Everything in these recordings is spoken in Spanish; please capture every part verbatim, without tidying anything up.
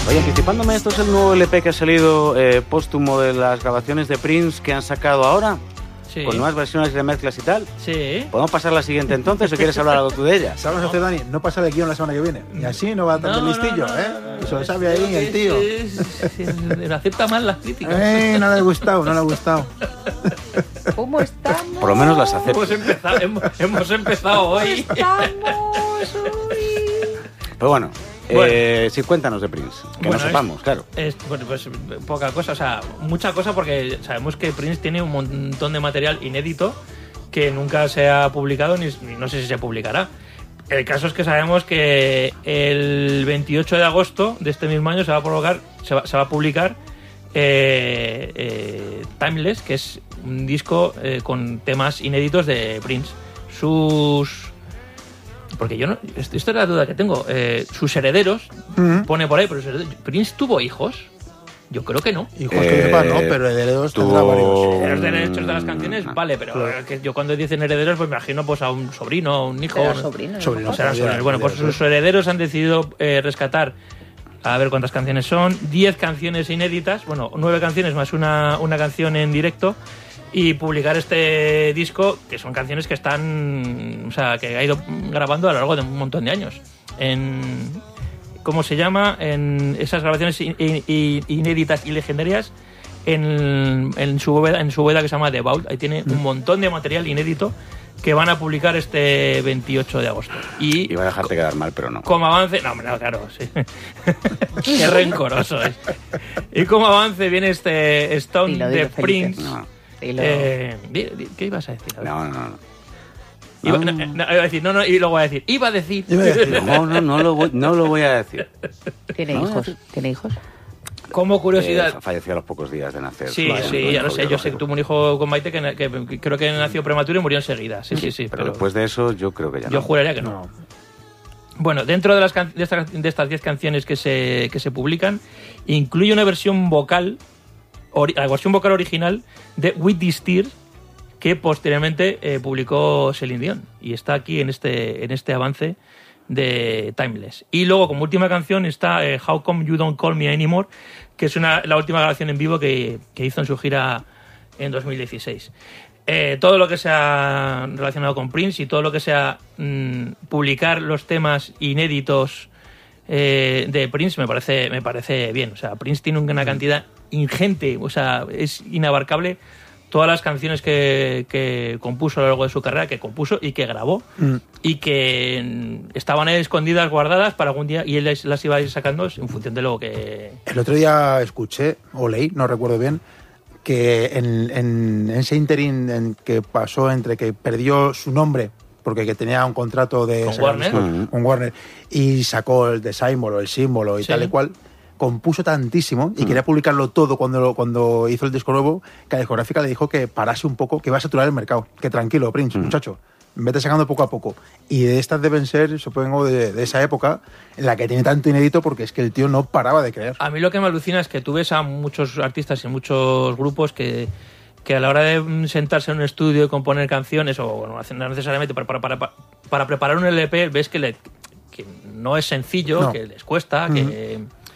Oye, anticipándome, ¿esto es el nuevo L P que ha salido eh, póstumo de las grabaciones de Prince que han sacado ahora? Sí. Con nuevas versiones de mezclas y tal. Sí. ¿Podemos pasar a la siguiente entonces o quieres hablar algo tú de ella? ¿Sabes hacer, Dani? No pasa de guión la semana que viene. Y así no va tan No, listillo, no, no, ¿eh? no, no, no, Eso lo no, sabe ahí el tío. Sí, sí, sí, sí, acepta mal las críticas. Eh, no le ha gustado, no le ha gustado. ¿Cómo estamos? Por lo menos las acepto. Hemos empezado, hemos, hemos empezado hoy. Estamos hoy. Pero bueno, Bueno. Eh, sí, cuéntanos de Prince. Que Bueno, no sepamos, es, claro. Es, bueno, pues poca cosa, o sea, mucha cosa porque sabemos que Prince tiene un montón de material inédito que nunca se ha publicado ni, ni no sé si se publicará. El caso es que sabemos que el veintiocho de agosto de este mismo año se va a publicar, se va, se va a publicar eh, eh, Timeless, que es un disco eh, con temas inéditos de Prince. Sus... Porque yo no... Esto es la duda que tengo. Eh, sus herederos, Uh-huh. pone por ahí, pero sus herederos, ¿Prince tuvo hijos? Yo creo que no. Hijos que sepa, no, pero herederos tendrá varios. Los derechos de las canciones, vale, pero Claro. que yo cuando dicen herederos, pues me imagino pues a un sobrino, a un hijo. Será ¿no? sobrino, ¿no? Sobrino. O sea, Herederos, sobrino. Bueno, pues herederos. sus herederos han decidido eh, rescatar, a ver cuántas canciones son, diez canciones inéditas, bueno, nueve canciones más una, una canción en directo, y publicar este disco, que son canciones que están, o sea, que ha ido grabando a lo largo de un montón de años. En, ¿cómo se llama? En esas grabaciones in- in- inéditas y legendarias, en, en su bóveda, en su bóveda que se llama The Vault. Ahí tiene un montón de material inédito que van a publicar este veintiocho de agosto. Y Iba a dejarte quedar mal, pero no. como avance... No, hombre, no, claro, sí. Qué rencoroso es. Y como avance viene este Stone Dilo, de dilo, Felipe. Prince. No, Y lo- Eh, di- di- ¿Qué ibas a decir? A ver. no, no. no. Iba, No. no, no, iba a decir, no, no, y luego voy a decir, iba a decir. Iba a decir. No, no, no lo voy, no lo voy a decir. ¿Tiene No, hijos? es- ¿Tiene hijos? Como Eh, curiosidad. falleció a los pocos días de nacer. Sí, Vale, sí, no, ya no, lo sé. Yo sé que tuvo un hijo con Maite que, que- que creo que nació prematuro y murió enseguida. Sí, sí, sí. Pero después de eso, yo creo que ya yo no. juraría que no. No. Bueno, dentro de, las can- de, estas, de estas diez canciones que se, que se publican, incluye una versión vocal, ori- la versión vocal original de With These Tears, que posteriormente eh, publicó Celine Dion. Y está aquí en este, en este avance de Timeless. Y luego, como última canción, está eh, How Come You Don't Call Me Anymore, que es una, la última grabación en vivo que, que hizo en su gira en dos mil dieciséis. Eh, todo lo que sea relacionado con Prince y todo lo que sea mm, publicar los temas inéditos eh, de Prince me parece, me parece bien. O sea, Prince tiene una cantidad ingente, o sea, es inabarcable todas las canciones que, que compuso a lo largo de su carrera, que compuso y que grabó, Mm. y que mm, estaban ahí escondidas, guardadas para algún día, y él las, las iba a ir sacando en función de lo que... El otro día escuché, o leí, no recuerdo bien, que en, en ese interín en que pasó entre que perdió su nombre, porque que tenía un contrato de Con sacar Warner. discos, Mm. con Warner, y sacó el de símbolo, el símbolo y Sí. tal y cual, compuso tantísimo y quería publicarlo todo cuando, lo- cuando hizo el disco nuevo, que la discográfica le dijo que parase un poco, que iba a saturar el mercado, que tranquilo, Prince, muchacho, vete sacando poco a poco. Y de estas deben ser, supongo, de, de esa época en la que tiene tanto inédito, porque es que el tío no paraba de creer. A mí lo que me alucina es que tú ves a muchos artistas y muchos grupos que, que a la hora de mm, sentarse en un estudio y componer canciones, o bueno, no necesariamente para, para, para, para preparar un L P, ves que, le, que no es sencillo, No. que les cuesta, que,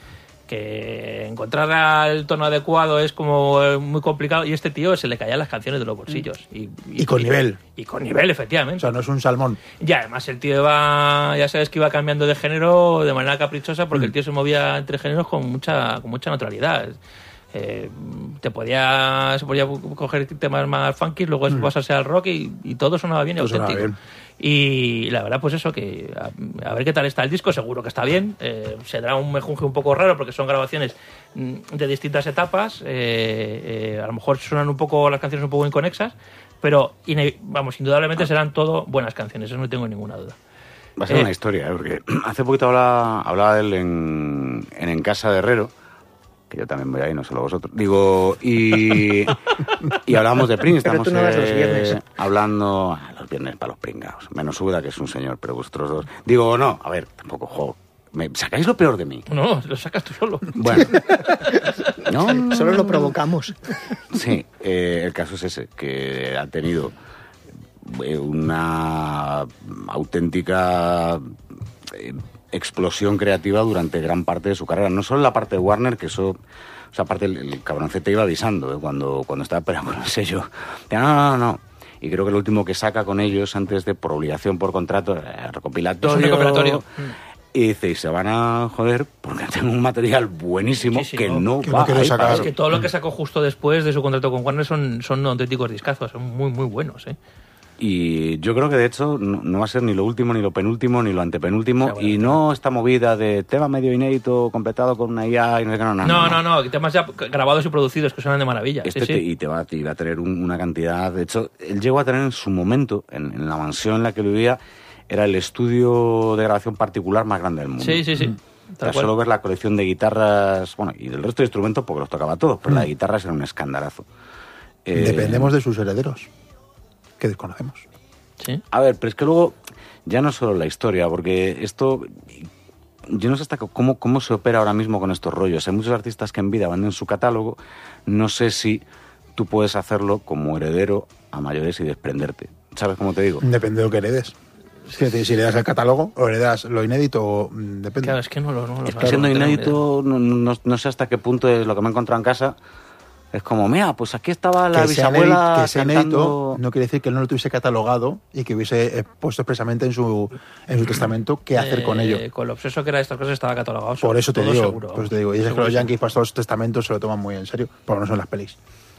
que encontrar el tono adecuado es como eh, muy complicado, y este tío se le caían las canciones de los bolsillos. Y, Y con nivel. Y con nivel, efectivamente. O sea, no es un salmón. Y además el tío iba, ya sabes que iba cambiando de género de manera caprichosa, porque el tío se movía entre géneros con mucha, con mucha naturalidad. Eh, te podía, se podía coger temas más funky, luego pasarse al rock y, y todo sonaba bien y Todo sonaba auténtico. bien. Y la verdad, pues eso, que a, a ver qué tal está el disco, seguro que está bien. Eh, se dará un mejunje un poco raro porque son grabaciones mm, de distintas etapas. Eh, eh, a lo mejor suenan un poco las canciones un poco inconexas, pero ine- vamos, indudablemente serán todo buenas canciones, eso no tengo ninguna duda. Va a ser Eh. una historia, ¿eh? Porque hace poquito hablaba, hablaba de él en, en En Casa de Herrero, que yo también voy ahí, no solo vosotros. Digo, y, y hablábamos de Prince, Pero estamos tú no vas los eh, viernes. hablando ah, los viernes para los pringados. Menos Uda, que es un señor, pero vosotros dos. Digo, no, a ver, tampoco, jo, me sacáis lo peor de mí. No, lo sacas tú solo. Bueno, no, no, Solo no, lo no. provocamos. Sí, eh, el caso es ese, que ha tenido eh, una auténtica eh, explosión creativa durante gran parte de su carrera. No solo en la parte de Warner, que eso... O sea, aparte el, el cabroncete iba avisando, ¿eh? cuando, cuando estaba peleando con el sello. No, no, no, no. Y creo que lo último que saca con ellos, antes de por obligación, por contrato, era recopilatorio. Es un recopilatorio. Y dice, y se van a joder porque tengo un material buenísimo Sí, sí, que no, no, que va no quiero ahí sacar. para- Es que todo lo que sacó justo después de su contrato con Warner son, son auténticos discazos, son muy, muy buenos, ¿eh? Y yo creo que de hecho no, no va a ser ni lo último, ni lo penúltimo, ni lo antepenúltimo. Seguramente. Y no esta movida de tema medio inédito, completado con una I A y no sé qué, no, no. No, no, no, temas ya grabados y producidos que suenan de maravilla. Este sí, te- sí. y te va, te va a tener un- una cantidad. De hecho, él llegó a tener en su momento, en, en la mansión en la que vivía, era el estudio de grabación particular más grande del mundo. Sí, sí, sí. O Tal sea, cual. solo ver la colección de guitarras, bueno, y del resto de instrumentos, porque los tocaba todos, pero la de guitarras era un escandalazo. Eh, Dependemos de sus herederos, que desconocemos. Sí. A ver, pero es que luego ya no solo la historia, porque esto... Yo no sé hasta cómo, cómo se opera ahora mismo con estos rollos. Hay muchos artistas que en vida venden su catálogo. No sé si tú puedes hacerlo como heredero a mayores y desprenderte. ¿Sabes cómo te digo? Depende de lo que heredes. Es que si le das el catálogo o le das lo inédito, o, mm, depende. Claro, es que no lo, no lo Es que sabes, siendo no tengo ni inédito, no, no- no sé hasta qué punto es lo que me he encontrado en casa. Es como, mira, pues aquí estaba la que sea, bisabuela inédito, que sea cantando... inédito no quiere decir que él no lo tuviese catalogado y que hubiese eh, puesto expresamente en su, en su testamento qué hacer con Eh, ello. Con lo obseso que era de estas cosas estaba catalogado. Por eso te todo digo, seguro. por eso te digo. Y es que Seguro, los seguro. yankees para todos los testamentos se lo toman muy en serio, por lo menos en las pelis.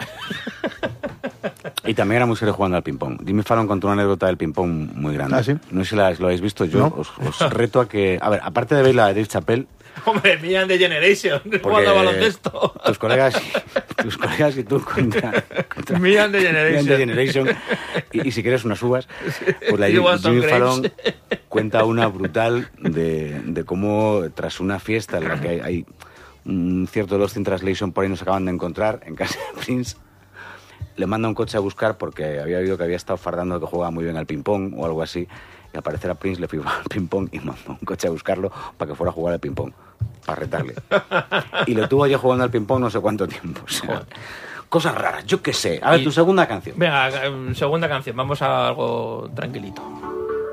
Y también era muy serio jugando al ping-pong. Jimmy Fallon contó una anécdota del ping-pong muy grande. ¿Ah, sí? No sé si la- lo habéis visto. Yo No. os, os reto a que... A ver, aparte de ver la de Dave Chappelle, Hombre, Million de Generation, jugando a baloncesto. tus colegas, tus colegas y tú contra... contra Million de Million Generation. de Generation. Y, y si quieres unas uvas, pues la de You want some Jimmy Fallon grapes? cuenta una brutal de, de cómo tras una fiesta en la que hay, hay un cierto Lost in Translation por ahí no se acaban de encontrar en casa de Prince, le manda un coche a buscar porque había oído que había estado fardando que jugaba muy bien al ping-pong o algo así. Y al parecer a Prince le fue al ping-pong y mandó un coche a buscarlo para que fuera a jugar al ping-pong, para retarle. Y lo tuvo allí jugando al ping-pong no sé cuánto tiempo. O sea, cosas raras, yo qué sé. A ver, Y- tu segunda canción. Venga, eh, segunda canción, vamos a algo tranquilito.